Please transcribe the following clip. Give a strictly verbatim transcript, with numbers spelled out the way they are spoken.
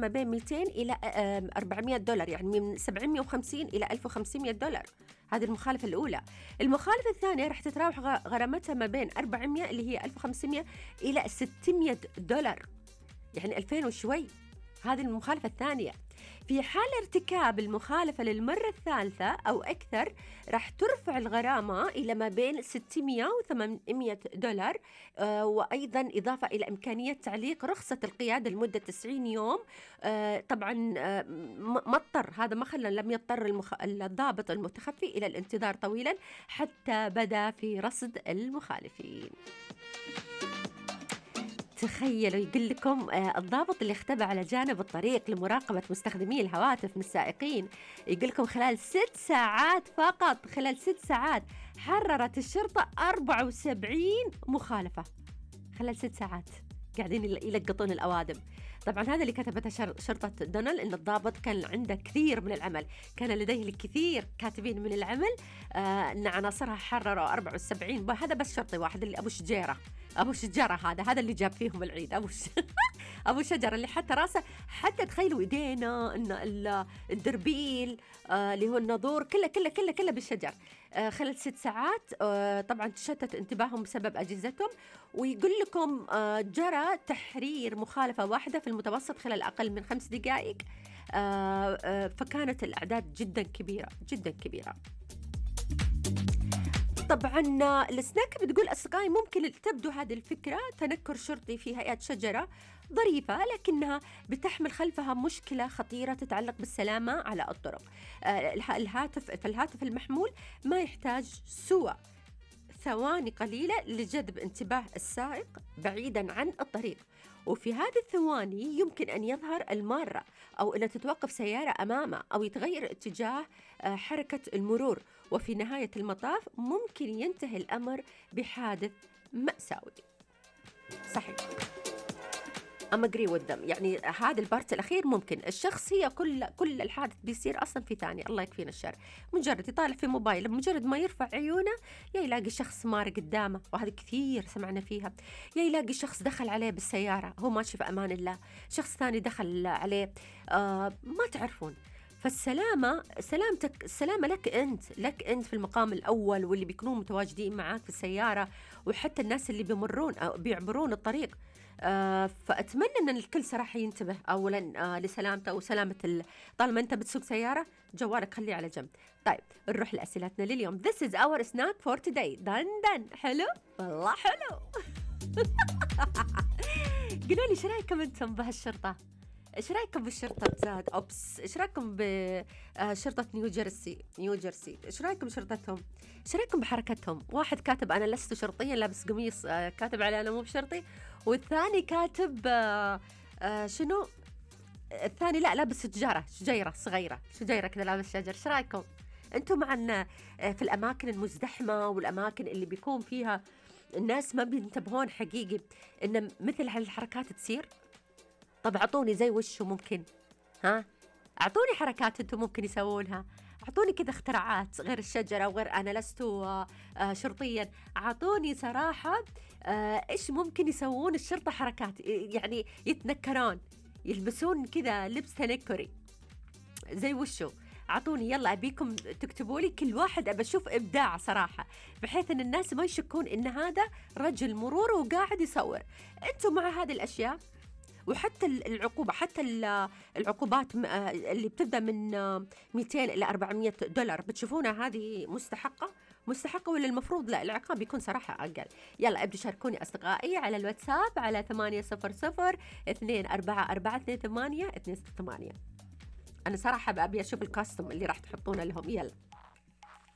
ما بين مئتين إلى أربعمئة دولار، يعني من سبعمئة وخمسين إلى ألف وخمسمئة دولار. هذه المخالفة الأولى. المخالفة الثانية راح تتراوح غرامتها ما بين أربعمئة اللي هي ألف وخمسمئة إلى ستمئة دولار، يعني ألفين وشوي. هذه المخالفة الثانية. في حال ارتكاب المخالفة للمرة الثالثة أو أكثر راح ترفع الغرامة إلى ما بين ستمئة وثمانمئة دولار. آه وأيضا إضافة إلى إمكانية تعليق رخصة القيادة لمدة تسعين يوم. آه طبعا آه ما اضطر هذا ما خلى لم يضطر المخ... الضابط المتخفي إلى الانتظار طويلا حتى بدأ في رصد المخالفين. تخيلوا يقول لكم آه الضابط اللي اختبى على جانب الطريق لمراقبة مستخدمي الهواتف من السائقين، يقول لكم خلال ست ساعات فقط، خلال ست ساعات حررت الشرطة أربعة وسبعين مخالفة. خلال ست ساعات قاعدين يلقطون الأوادم. طبعا هذا اللي كتبته شرطة دونل، إن الضابط كان عنده كثير من العمل، كان لديه الكثير كاتبين من العمل. آه إن عناصرها حرروا أربعة وسبعين. هذا بس شرطي واحد اللي أبو شجيرة، أبو شجرة هذا هذا اللي جاب فيهم العيد. أبو ش... أبو شجرة اللي حتى راسه، حتى تخيلوا إيدينا إن الدربيل آه اللي هو الناظور كله كله كله كله بالشجر. آه خلال ست ساعات آه طبعا تشتت انتباههم بسبب أجهزتهم. ويقول لكم آه جرى تحرير مخالفة واحدة في المتوسط خلال أقل من خمس دقائق. آه آه فكانت الأعداد جدا كبيرة جدا كبيرة. طبعا السناك بتقول أصدقائي ممكن تبدو هذه الفكرة تنكر شرطي في هيئة شجرة ظريفة، لكنها بتحمل خلفها مشكلة خطيرة تتعلق بالسلامة على الطرق. الهاتف فالهاتف المحمول ما يحتاج سوى ثواني قليلة لجذب انتباه السائق بعيدا عن الطريق، وفي هذه الثواني يمكن أن يظهر المارة أو أن تتوقف سيارة أمامه أو يتغير اتجاه حركة المرور، وفي نهاية المطاف ممكن ينتهي الأمر بحادث مأساوي. صحيح، أما agree with them. يعني هذا البارت الأخير ممكن الشخص هي كل كل الحادث بيصير أصلا في ثانية، الله يكفينا الشر. مجرد يطالع في موبايل، مجرد ما يرفع عيونه يا يلاقي شخص مار قدامه، وهذا كثير سمعنا فيها. يا يلاقي شخص دخل عليه بالسيارة هو ماشي في أمان الله، شخص ثاني دخل عليه آه ما تعرفون. فالسلامة سلامتك السلامة لك أنت لك أنت في المقام الأول، واللي بيكونوا متواجدين معاك في السيارة، وحتى الناس اللي بيمرون أو بيعبرون الطريق. آه فأتمنى أن الكل صراحة ينتبه أولا آه لسلامته وسلامة ال... طالما أنت بتسوق سيارة جوالك خليه على جنب. طيب نروح لأسئلتنا لليوم. This is our snack for today. دن دن حلو والله حلو. قولوا لي شو رأيكم أنتم بهالشرطة؟ إيش رأيكم بالشرطة أوبس؟ إيش رأيكم بشرطة نيو جيرسي نيو جيرسي؟ إيش رأيكم بشرطتهم؟ إيش رأيكم بحركتهم؟ واحد كاتب أنا لست شرطيا لابس قميص كاتب عليه أنا مو بشرطي، والثاني كاتب شنو؟ الثاني لا لابس شجرة شجيرة صغيرة شجيرة كذا لابس شجر. إيش رأيكم؟ أنتم مع في الأماكن المزدحمة والأماكن اللي بيكون فيها الناس ما بينتبهون حقيقي إن مثل هالحركات تصير؟ طب أعطوني زي وشو ممكن، ها أعطوني حركات أنتم ممكن يسوونها، أعطوني كذا اختراعات غير الشجرة وغير أنا لست آه شرطيا. أعطوني صراحة آه إيش ممكن يسوون الشرطة حركات، يعني يتنكرون يلبسون كذا لبس تنكري زي وشو. أعطوني يلا أبيكم تكتبوا لي كل واحد، أبى أشوف إبداع صراحة بحيث أن الناس ما يشكون إن هذا رجل مرور وقاعد يصور. أنتم مع هذه الأشياء؟ وحتى العقوبة، حتى العقوبات اللي بتبدأ من مئتين إلى أربعمئة دولار بتشوفونها هذه مستحقة مستحقة ولا المفروض لا العقاب يكون صراحة أقل؟ يلا ابدوا شاركوني أصدقائي على الواتساب على ثمانية صفر صفر اثنين أربعة أربعة اثنين ثمانية اثنين ستة ثمانية. أنا صراحة أبي أشوف الكاستم اللي راح تحطونه لهم. يلا